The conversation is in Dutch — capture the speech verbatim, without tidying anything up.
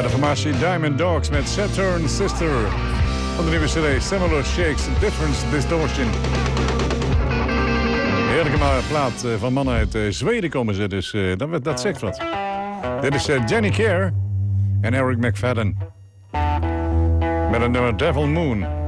Ja, de formatie Diamond Dogs met Saturn Sister van de nieuwe C D Similar Shakes Difference Distortion. Heerlijke plaat van mannen uit Zweden komen ze, dus uh, dat, dat zegt wat. Dit is uh, Jenny Care en Eric McFadden met een nummer Devil Moon.